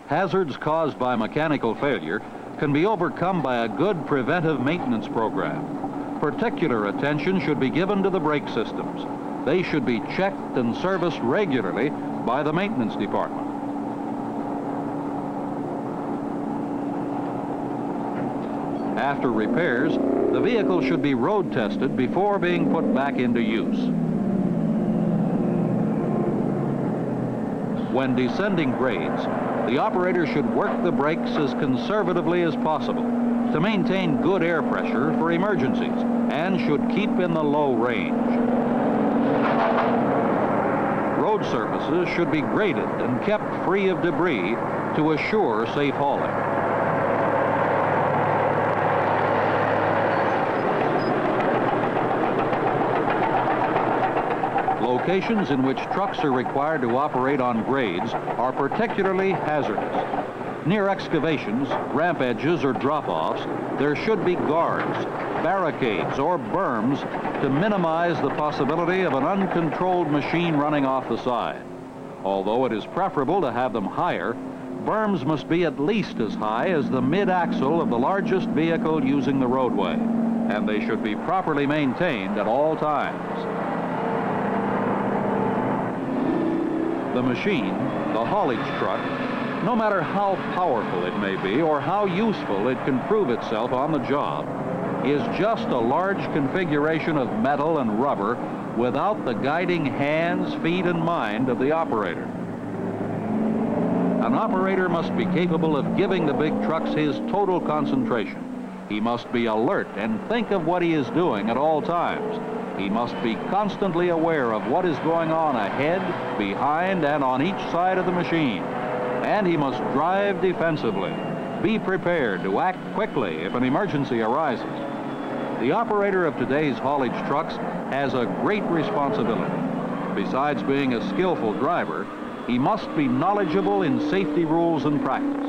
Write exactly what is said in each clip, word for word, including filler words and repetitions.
Hazards caused by mechanical failure can be overcome by a good preventive maintenance program. Particular attention should be given to the brake systems. They should be checked and serviced regularly by the maintenance department. After repairs, the vehicle should be road tested before being put back into use. When descending grades, the operator should work the brakes as conservatively as possible to maintain good air pressure for emergencies and should keep in the low range. Road surfaces should be graded and kept free of debris to assure safe hauling. Locations in which trucks are required to operate on grades are particularly hazardous. Near excavations, ramp edges, or drop-offs, there should be guards, barricades, or berms to minimize the possibility of an uncontrolled machine running off the side. Although it is preferable to have them higher, berms must be at least as high as the mid-axle of the largest vehicle using the roadway, and they should be properly maintained at all times. The machine, the haulage truck, no matter how powerful it may be or how useful it can prove itself on the job, is just a large configuration of metal and rubber without the guiding hands, feet, and mind of the operator. An operator must be capable of giving the big trucks his total concentration. He must be alert and think of what he is doing at all times. He must be constantly aware of what is going on ahead, behind, and on each side of the machine. And he must drive defensively. Be prepared to act quickly if an emergency arises. The operator of today's haulage trucks has a great responsibility. Besides being a skillful driver, he must be knowledgeable in safety rules and practice.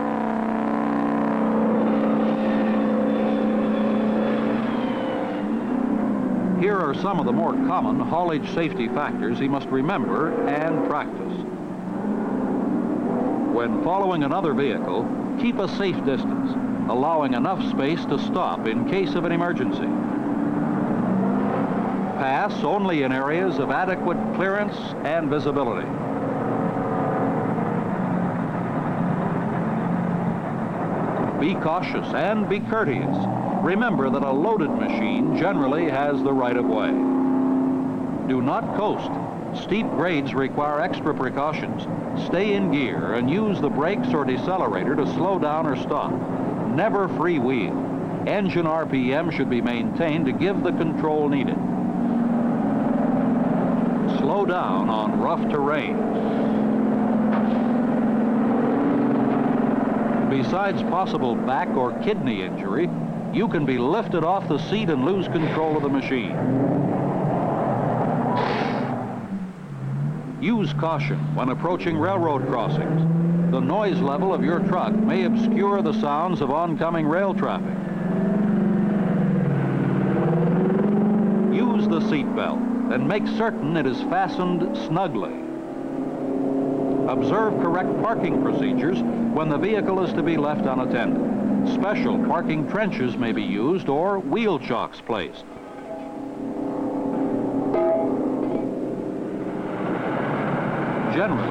Here are some of the more common haulage safety factors he must remember and practice. When following another vehicle, keep a safe distance, allowing enough space to stop in case of an emergency. Pass only in areas of adequate clearance and visibility. Be cautious and be courteous. Remember that a loaded machine generally has the right of way. Do not coast. Steep grades require extra precautions. Stay in gear and use the brakes or decelerator to slow down or stop. Never freewheel. Engine R P M should be maintained to give the control needed. Slow down on rough terrain. Besides possible back or kidney injury, you can be lifted off the seat and lose control of the machine. Use caution when approaching railroad crossings. The noise level of your truck may obscure the sounds of oncoming rail traffic. Use the seat belt and make certain it is fastened snugly. Observe correct parking procedures when the vehicle is to be left unattended. Special parking trenches may be used or wheel chocks placed. Generally,